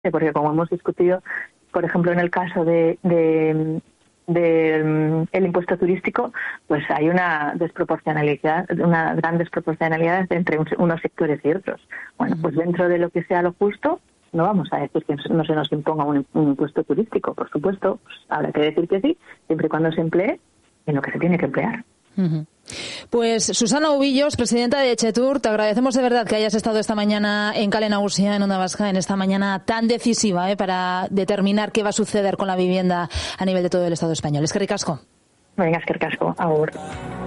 porque como hemos discutido, por ejemplo, en el caso del el impuesto turístico, pues hay una gran desproporcionalidad entre unos sectores y otros. Bueno, pues dentro de lo que sea lo justo, no vamos a decir que no se nos imponga un impuesto turístico, por supuesto, pues habrá que decir que sí, siempre y cuando se emplee en lo que se tiene que emplear. Pues Susana Ubillos, presidenta de Etxetur, te agradecemos de verdad que hayas estado esta mañana en Kale Nagusia, en Onda Vasca, en esta mañana tan decisiva para determinar qué va a suceder con la vivienda a nivel de todo el Estado español. Eskerrik asko. Venga, eskerrik asko. Agur.